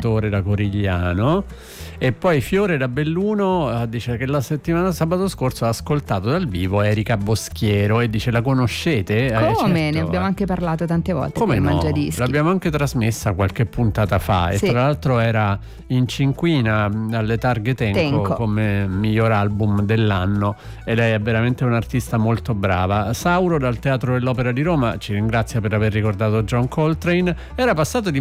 Salvatore da Corigliano. E poi Fiore da Belluno dice che sabato scorso ha ascoltato dal vivo Erika Boschiero e dice: la conoscete? Come? Certo. Ne abbiamo anche parlato tante volte. Come no? Mangiadischi. L'abbiamo anche trasmessa qualche puntata fa e sì. tra l'altro era in cinquina alle Targhe Tenco come miglior album dell'anno, e lei è veramente un'artista molto brava. Sauro dal Teatro dell'Opera di Roma ci ringrazia per aver ricordato John Coltrane. Era passato di